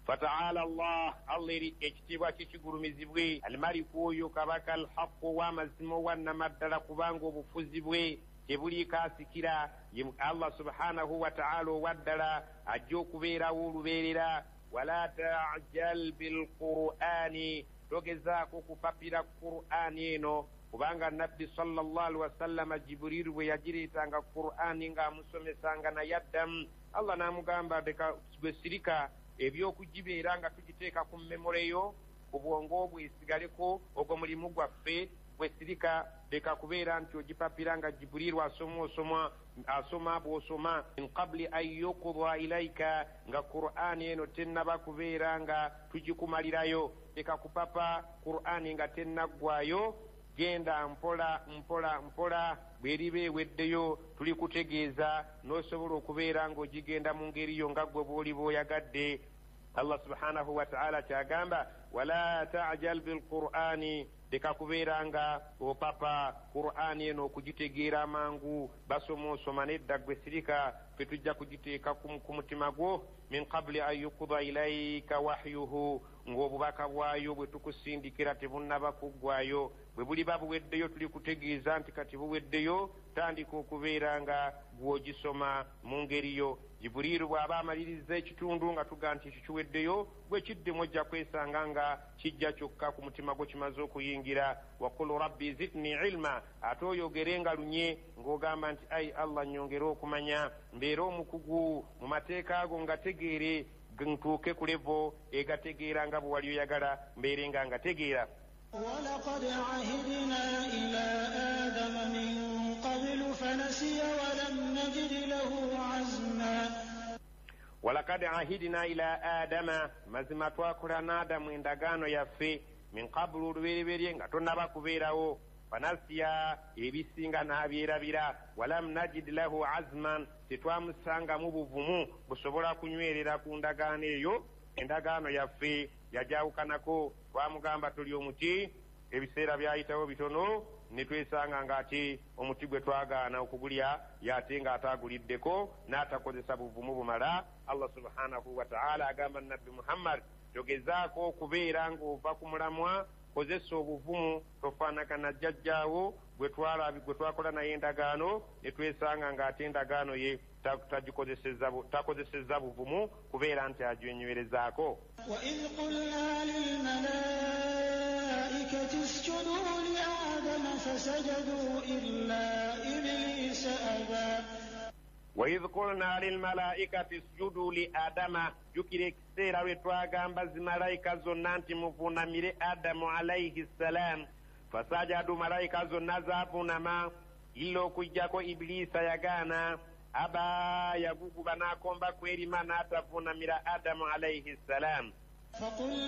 فتعالى الله الله ekitibwa kikigulumizibwe almaliku oyo kabaka alhaqu w'amazima wannamaddala kubanga obufuzi bwe tebuliiko asikira Allah subhanahu wa ta'ala owaddala ajja okubeerawo olubeerera. wala ta'jal bilqur'ani togezaako kupapira qur'ani eno kubanga nabbi sallallahu alaihi wasallam Jibril bwe yagireetanga qur'ani ng'amusomesanga naye addamu Allah n'amugamba bwe sirika ebyokugibeera nga tugiteeka ku memore yo obwongo bwesigaleko ogwo mulimu gwaffe bwe sirika leka kubeera nti ogipapira nga Jibril asoma bw'osoma min qabli an yuqda ilaika nga qur'ani eno tennaba kubeera nga tugikumalirayo. leka kupapa qur'ani nga tennaggwayo, genda mpola mpola mpola bweriba eweddeyo tulikutegeeza n'osobola okubeera ng'ogigenda mu ngeri yo nga gwe bw'oli bw'oyagadde. Allah subhanahu wa ta'ala kyagamba wala ta'jal bilqur'ani leka kubeera nga opapa qur'ani eno okugitegeera amangu basoma nedda gwe sirika fe tujja kugiteeka ku mutima gwo min qabli an yuqda ilaika wahyuhu ng'obubaka bwayo bwe tukusindikira tebunnaba kuggwayo. bwe buliba buweddeyo tuli kutegeeza nti kati buweddeyo tandika okubeera nga gwogisoma mu ngeri yo. Jibuliru bw'aba amaliriza ekitundu nga tuga nti kikiweddeyo bwe kiddemu ojja kwesanga nga kijja kyokka ku mutima gwo kimaze okuyingira. waqul rabbi zidni ilma ate oyogere nga lunye ng'ogamba nti ai Allah nnyongere okumanya mbeera omukugu mu mateeka ago nga tegeere ntuuke ku levo egategeera nga bwe wali oyagala mbeere nga ngategeera. ولقد عهدنا إلى آدم من قبل فنسي ولم نجد له عزما. ولقد عهدنا إلى آدم مزما twakolana Adamu endagaano yaffe min qablu olubereberye nga tonnaba kubeerawo fanasiya ebisinga n'abyerabira walam najid lahu azman tetwamusangamu buvumu busobola kunywerera ku ndagaano eyo. endagaano yaffe yajawukanako twamugamba tuli omuti ebiseera byayitawo bitono ne twesanga ng'ate omuti gwe twagaana okugulya y'ate ng'ataaguliddeko n'atakozesa buvumu bumala. Allah subhanahu wa ta'ala agamba nabbi Muhammad togezaako okubeera ng'ova ku mulamwa kozesa obuvumu tofaanagana jjajjaawo gwe twakola naye endagaano ne twesanga ng'ate endagaano ye takozesezza buvumu kubeera nti agyenywerezaako. وإذ قلنا للملائكة اسجدوا لآدم فسجدوا إلا إبليس أبى. وإذ قلنا للملائكة اسجدوا لآدم jukira ekiseera lwe twagamba zimalayika zonna nti muvuunamire Adamu alayhi salam fasajadu malayika zonna zaavuunama illa okujjako Ibilisa yagaana aba yaguguba n'akomba kwerima n'atavuunamira Adamu alayhi salam.